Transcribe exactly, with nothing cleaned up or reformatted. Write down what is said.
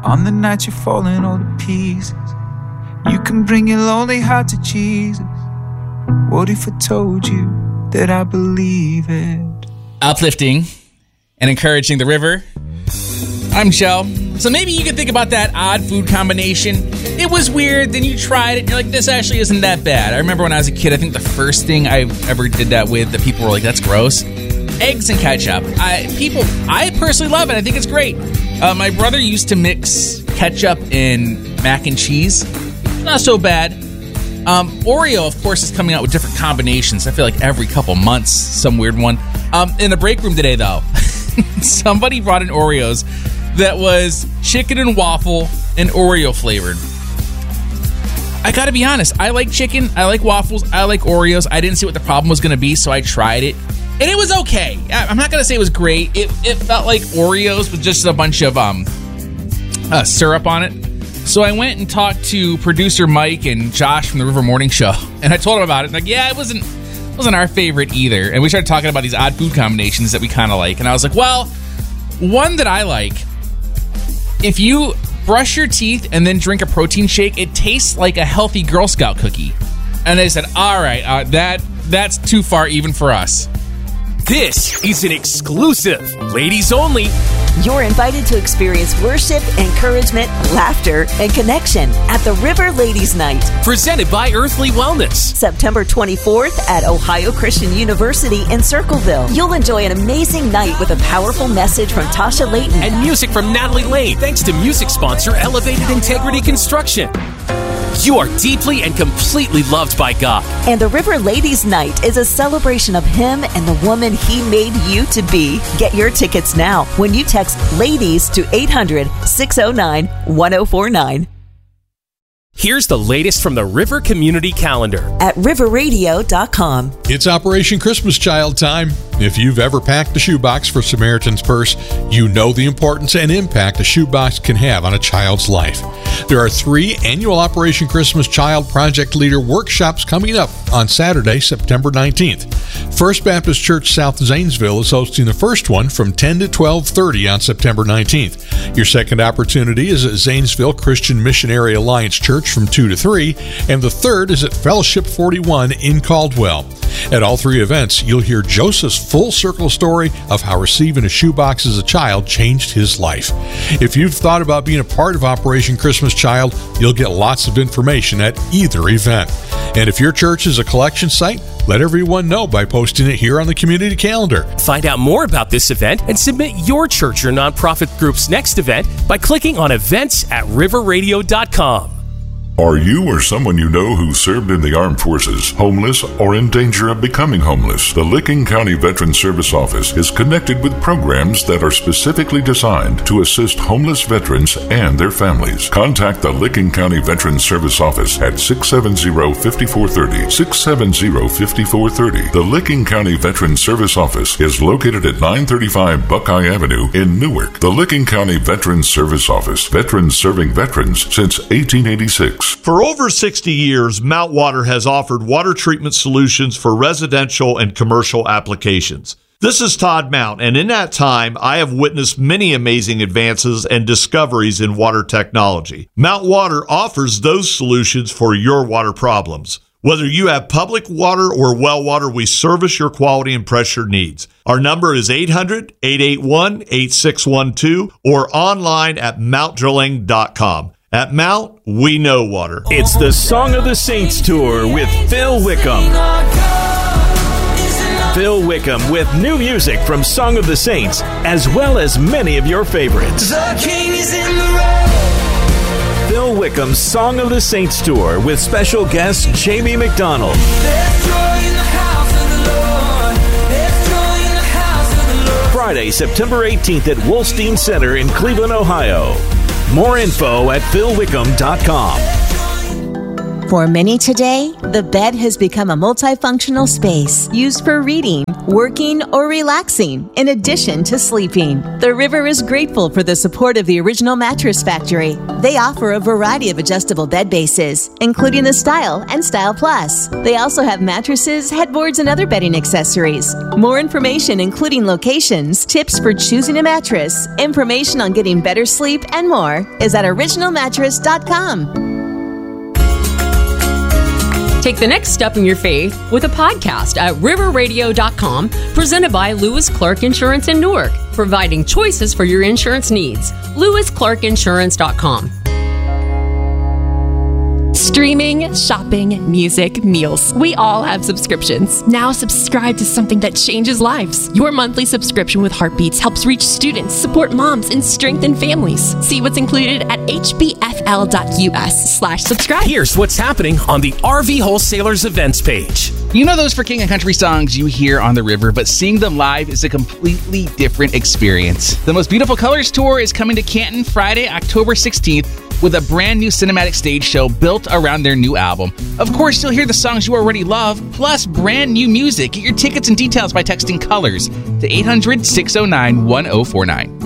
On the night you're falling all to pieces, you can bring your lonely heart to Jesus. What if I told you that I believe it? Uplifting and encouraging the river. I'm Joe. So maybe you can think about that odd food combination. It was weird, then you tried it, and you're like, this actually isn't that bad. I remember when I was a kid, I think the first thing I ever did that with, that people were like, that's gross. Eggs and ketchup. I people, I personally love it. I think it's great. Uh, my brother used to mix ketchup and mac and cheese. Not so bad. Um, Oreo, of course, is coming out with different combinations. I feel like every couple months, some weird one. Um, in the break room today, though, somebody brought in Oreos that was chicken and waffle and Oreo flavored. I gotta be honest, I like chicken, I like waffles, I like Oreos. I didn't see what the problem was gonna be, so I tried it. And it was okay. I'm not gonna say it was great. It, it felt like Oreos with just a bunch of um, uh, syrup on it. So I went and talked to producer Mike and Josh from the River Morning Show, and I told them about it. Like, yeah, it wasn't wasn't our favorite either. And we started talking about these odd food combinations that we kind of like. And I was like, well, one that I like, if you brush your teeth and then drink a protein shake, it tastes like a healthy Girl Scout cookie. And they said, all right, uh, that that's too far even for us. This is an exclusive, ladies only. You're invited to experience worship, encouragement, laughter, and connection at the River Ladies Night. Presented by Earthly Wellness. September twenty-fourth at Ohio Christian University in Circleville. You'll enjoy an amazing night with a powerful message from Tasha Layton. And music from Natalie Lane, thanks to music sponsor Elevated Integrity Construction. You are deeply and completely loved by God. And the River Ladies Night is a celebration of Him and the woman He made you to be. Get your tickets now when you text LADIES to eight hundred, six oh nine, one oh four nine. Here's the latest from the River Community Calendar at river radio dot com. It's Operation Christmas Child time. If you've ever packed a shoebox for Samaritan's Purse, you know the importance and impact a shoebox can have on a child's life. There are three annual Operation Christmas Child Project Leader workshops coming up on Saturday, September nineteenth. First Baptist Church South Zanesville is hosting the first one from ten to twelve thirty on September nineteenth. Your second opportunity is at Zanesville Christian Missionary Alliance Church from two to three, and the third is at Fellowship forty-one in Caldwell. At all three events, you'll hear Joseph's full circle story of how receiving a shoebox as a child changed his life. If you've thought about being a part of Operation Christmas Child, you'll get lots of information at either event. And if your church is a collection site, let everyone know by posting it here on the community calendar. Find out more about this event and submit your church or nonprofit group's next event by clicking on events at river radio dot com. Are you or someone you know who served in the armed forces homeless or in danger of becoming homeless? The Licking County Veterans Service Office is connected with programs that are specifically designed to assist homeless veterans and their families. Contact the Licking County Veterans Service Office at six seven zero, five four three zero, six seven zero, five four three zero. The Licking County Veterans Service Office is located at nine thirty-five Buckeye Avenue in Newark. The Licking County Veterans Service Office. Veterans serving veterans since eighteen eighty-six. For over sixty years, Mount Water has offered water treatment solutions for residential and commercial applications. This is Todd Mount, and in that time, I have witnessed many amazing advances and discoveries in water technology. Mount Water offers those solutions for your water problems. Whether you have public water or well water, we service your quality and pressure needs. Our number is eight hundred, eight eight one, eight six one two or online at mount drilling dot com. At Mount, we know water. It's the Song of the Saints Tour with Phil Wickham. Phil Wickham with new music from Song of the Saints, as well as many of your favorites. The King is in the road. Phil Wickham's Song of the Saints Tour with special guest Jamie McDonald. There's joy in the house of the Lord. There's joy in the house of the Lord. Friday, September eighteenth at Wolstein Center in Cleveland, Ohio. More info at phil wickham dot com. For many today, the bed has become a multifunctional space used for reading, working, or relaxing, in addition to sleeping. The River is grateful for the support of the Original Mattress Factory. They offer a variety of adjustable bed bases, including the Style and Style Plus. They also have mattresses, headboards, and other bedding accessories. More information, including locations, tips for choosing a mattress, information on getting better sleep, and more, is at original mattress dot com. Take the next step in your faith with a podcast at river radio dot com, presented by Lewis Clark Insurance in Newark, providing choices for your insurance needs. lewis clark insurance dot com. Streaming, shopping, music, meals. We all have subscriptions. Now subscribe to something that changes lives. Your monthly subscription with Heartbeats helps reach students, support moms, and strengthen families. See what's included at h b f l dot u s slash subscribe. Here's what's happening on the R V Wholesalers events page. You know those for King and Country songs you hear on the river, but seeing them live is a completely different experience. The Most Beautiful Colors Tour is coming to Canton Friday, October sixteenth, with a brand new cinematic stage show built around their new album. Of course, you'll hear the songs you already love, plus brand new music. Get your tickets and details by texting COLORS to eight hundred, six oh nine, one oh four nine.